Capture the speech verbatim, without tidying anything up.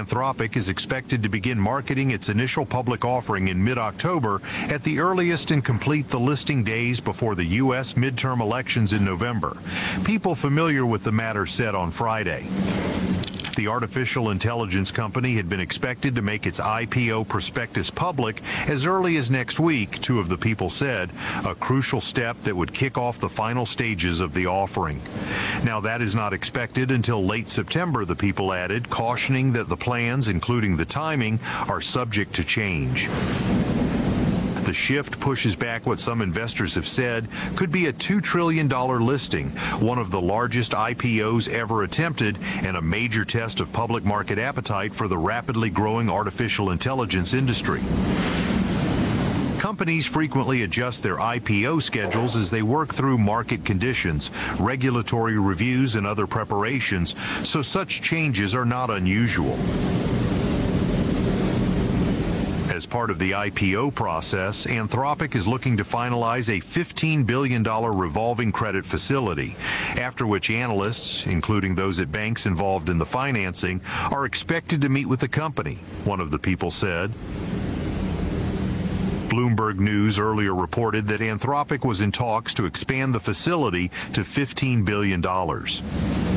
Anthropic is expected to begin marketing its initial public offering in mid-October at the earliest and complete the listing days before the U S midterm elections in November. People familiar with the matter said on Friday. The artificial intelligence company had been expected to make its I P O prospectus public as early as next week, two of the people said, a crucial step that would kick off the final stages of the offering. Now, that is not expected until late September, the people added, cautioning that the plans, including the timing, are subject to change. The shift pushes back what some investors have said could be a two trillion dollars listing, one of the largest I P Os ever attempted, and a major test of public market appetite for the rapidly growing artificial intelligence industry. Companies frequently adjust their I P O schedules as they work through market conditions, regulatory reviews, and other preparations, so such changes are not unusual. As part of the I P O process, Anthropic is looking to finalize a fifteen billion dollars revolving credit facility, after which analysts, including those at banks involved in the financing, are expected to meet with the company, one of the people said. Bloomberg News earlier reported that Anthropic was in talks to expand the facility to fifteen billion dollars.